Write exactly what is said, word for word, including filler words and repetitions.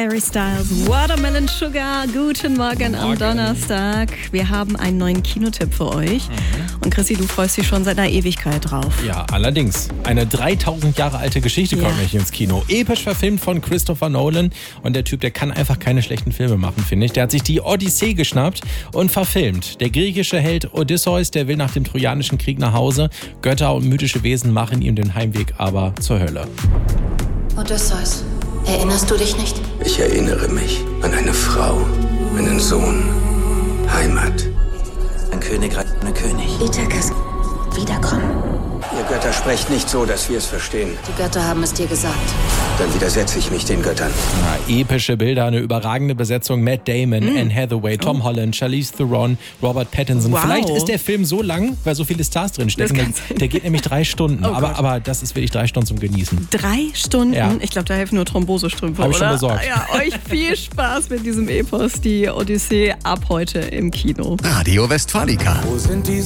Harry Styles, Watermelon Sugar. Guten Morgen am Morgen. Donnerstag. Wir haben einen neuen Kinotipp für euch. Mhm. Und Chrissy, du freust dich schon seit einer Ewigkeit drauf. Ja, allerdings. Eine dreitausend Jahre alte Geschichte Ja. kommt nämlich ins Kino. Episch verfilmt von Christopher Nolan. Und der Typ, der kann einfach keine schlechten Filme machen, finde ich. Der hat sich die Odyssee geschnappt und verfilmt. Der griechische Held Odysseus, der will nach dem Trojanischen Krieg nach Hause. Götter und mythische Wesen machen ihm den Heimweg aber zur Hölle. Odysseus, erinnerst du dich nicht? Ich erinnere mich an eine Frau, einen Sohn, Heimat. Ein Königreich ohne König. Ithakas, wiederkommen. Ihr Götter sprecht nicht so, dass wir es verstehen. Die Götter haben es dir gesagt. Dann widersetze ich mich den Göttern. Ja, epische Bilder, eine überragende Besetzung. Matt Damon, Anne Hathaway, Tom Oh. Holland, Charlize Theron, Robert Pattinson. Wow. Vielleicht ist der Film so lang, weil so viele Stars drin stecken. Das Der, kann sein. der geht nämlich drei Stunden. Oh aber, Gott. aber das ist wirklich drei Stunden zum Genießen. Drei Stunden? Ja. Ich glaube, da helfen nur Thrombosestrümpfe, Hab ich oder? schon besorgt. Ja, euch viel Spaß mit diesem Epos, die Odyssee ab heute im Kino. Radio Westfalica.